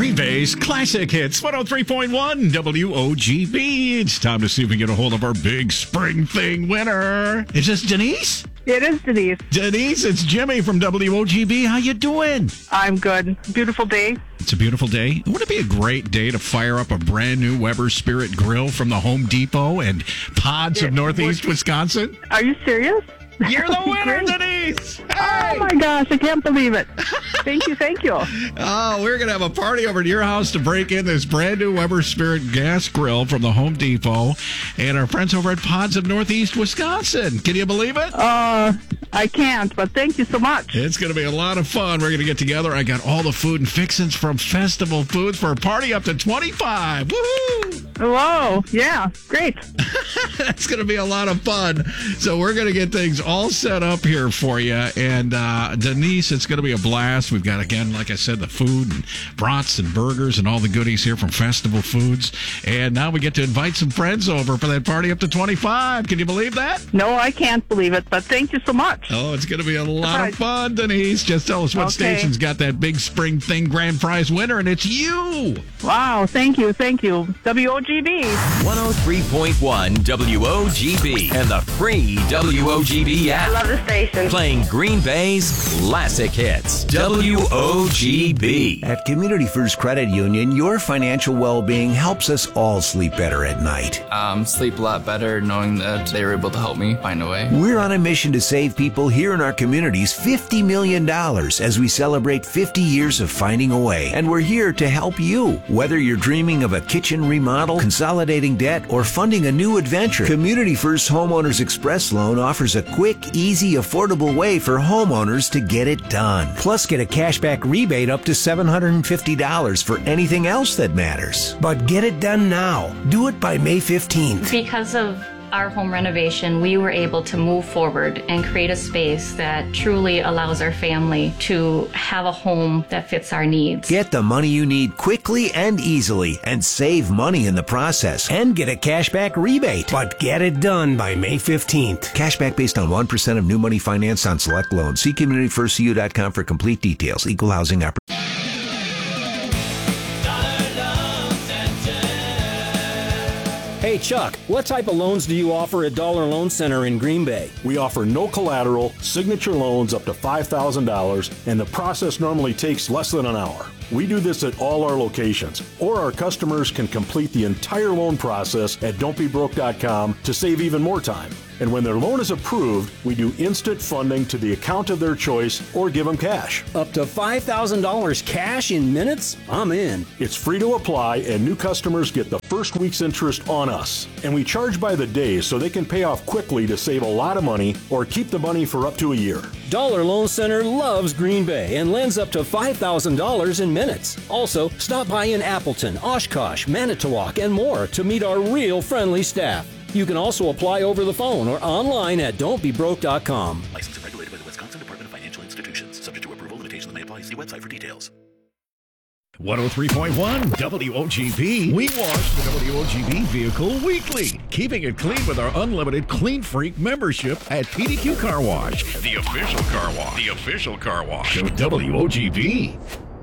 Green Bay's Classic Hits, 103.1 WOGB. It's time to see if we can get a hold of our big spring thing winner. Is this Denise? It is Denise. Denise, it's Jimmy from WOGB. How you doing? I'm good. Beautiful day. It's a beautiful day. Wouldn't it be a great day to fire up a brand new Weber Spirit grill from the Home Depot and Pods of Northeast Wisconsin? Are you serious? You're the winner, Great. Denise! Hey! Oh my gosh, I can't believe it. Thank you. Oh, we're going to have a party over to your house to break in this brand new Weber Spirit gas grill from the Home Depot and our friends over at Pods of Northeast Wisconsin. Can you believe it? I can't, but thank you so much. It's going to be a lot of fun. We're going to get together. I got all the food and fixings from Festival Foods for a party up to 25. Woohoo! Whoa, yeah, great. That's going to be a lot of fun. So we're going to get things all set up here for you. And Denise, it's going to be a blast. We've got, again, like I said, the food and brats and burgers and all the goodies here from Festival Foods. And now we get to invite some friends over for that party up to 25. Can you believe that? No, I can't believe it, but thank you so much. Oh, it's going to be a lot of fun, Denise. Just tell us what station's got that big spring thing grand prize winner, and it's you. Wow, thank you. WOGB. 103.1 WOGB and the free WOGB app. I love the station. Playing Green Bay's Classic Hits. WOGB. At Community First Credit Union, your financial well-being helps us all sleep better at night. Sleep a lot better knowing that they were able to help me find a way. We're on a mission to save people here in our communities $50 million as we celebrate 50 years of finding a way. And we're here to help you. Whether you're dreaming of a kitchen remodel, consolidating debt, or funding a new adventure, Community First Homeowners Express Loan offers a quick, easy, affordable way for homeowners to get it done. Plus, get a cashback rebate up to $750 for anything else that matters. But get it done now. Do it by May 15th. Because of our home renovation, we were able to move forward and create a space that truly allows our family to have a home that fits our needs. Get the money you need quickly and easily and save money in the process and get a cashback rebate. But get it done by May 15th. Cashback based on 1% of new money financed on select loans. See CommunityFirstCU.com for complete details. Equal housing opportunity. Hey Chuck, what type of loans do you offer at Dollar Loan Center in Green Bay? We offer no collateral, signature loans up to $5,000, and the process normally takes less than an hour. We do this at all our locations, or our customers can complete the entire loan process at don'tbebroke.com to save even more time. And when their loan is approved, we do instant funding to the account of their choice or give them cash. Up to $5,000 cash in minutes? I'm in. It's free to apply, and new customers get the first week's interest on us. And we charge by the day so they can pay off quickly to save a lot of money or keep the money for up to a year. Dollar Loan Center loves Green Bay and lends up to $5,000 in minutes. Also, stop by in Appleton, Oshkosh, Manitowoc, and more to meet our real friendly staff. You can also apply over the phone or online at don'tbebroke.com. Licensed and regulated by the Wisconsin Department of Financial Institutions. Subject to approval, limitations may apply. See website for details. 103.1 WOGB. We wash the WOGB vehicle weekly, keeping it clean with our unlimited Clean Freak membership at PDQ Car Wash, the official car wash. The official car wash of WOGB.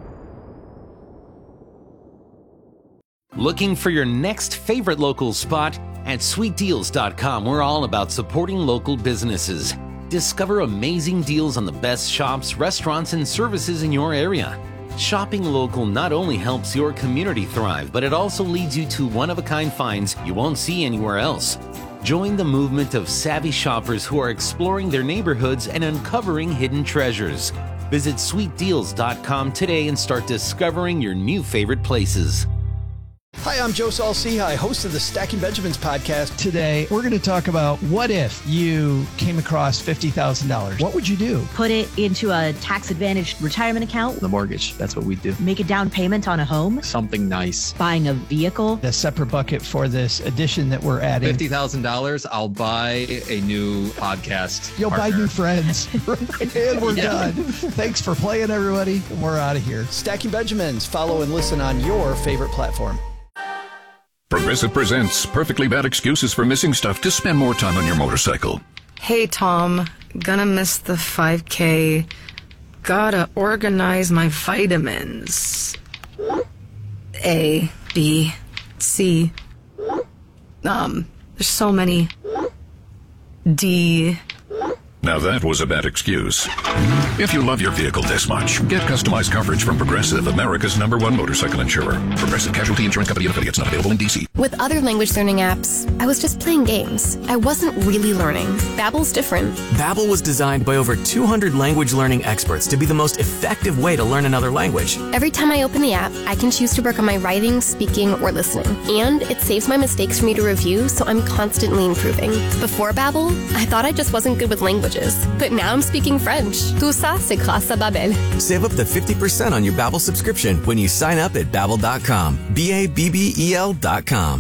Looking for your next favorite local spot? At sweetdeals.com, we're all about supporting local businesses. Discover amazing deals on the best shops, restaurants, and services in your area. Shopping local not only helps your community thrive, but it also leads you to one-of-a-kind finds you won't see anywhere else. Join the movement of savvy shoppers who are exploring their neighborhoods and uncovering hidden treasures. Visit sweetdeals.com today and start discovering your new favorite places. Hi, I'm Joe Saul-Sehy, host of the Stacking Benjamins podcast. Today, we're going to talk about what if you came across $50,000. What would you do? Put it into a tax-advantaged retirement account. The mortgage, that's what we do. Make a down payment on a home. Something nice. Buying a vehicle. A separate bucket for this addition that we're adding. $50,000, I'll buy a new podcast You'll partner. buy new friends. And we're done. Thanks for playing, everybody. We're out of here. Stacking Benjamins. Follow and listen on your favorite platform. Progressive presents Perfectly Bad Excuses for Missing Stuff to spend more time on your motorcycle. Hey, Tom. Gonna miss the 5K. Gotta organize my vitamins. A, B, C. There's so many. D. Now that was a bad excuse. If you love your vehicle this much, get customized coverage from Progressive, America's #1 motorcycle insurer. Progressive Casualty Insurance Company and affiliates, not available in D.C. With other language learning apps, I was just playing games. I wasn't really learning. Babbel's different. Babbel was designed by over 200 language learning experts to be the most effective way to learn another language. Every time I open the app, I can choose to work on my writing, speaking, or listening. And it saves my mistakes for me to review, so I'm constantly improving. Before Babbel, I thought I just wasn't good with languages. But now I'm speaking French. Tout ça, c'est grâce à Babbel. Save up to 50% on your Babbel subscription when you sign up at Babbel.com. BABBEL.com.